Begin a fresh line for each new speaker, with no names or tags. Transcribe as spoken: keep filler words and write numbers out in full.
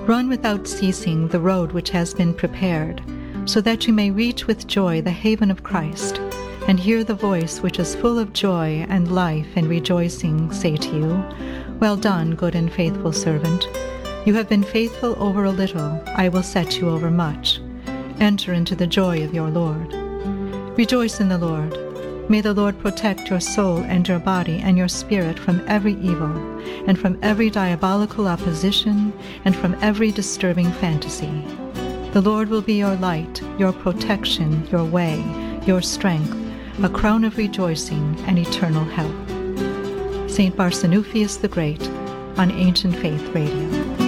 Run without ceasing the road which has been prepared, so that you may reach with joy the haven of Christ, and hear the voice which is full of joy and life and rejoicing say to you, Well done, good and faithful servant. You have been faithful over a little, I will set you over much. Enter into the joy of your Lord. Rejoice in the Lord. May the Lord protect your soul and your body and your spirit from every evil, and from every diabolical opposition, and from every disturbing fantasy. The Lord will be your light, your protection, your way, your strength, a crown of rejoicing and eternal help. Saint Barsanuphius the Great, on Ancient Faith Radio.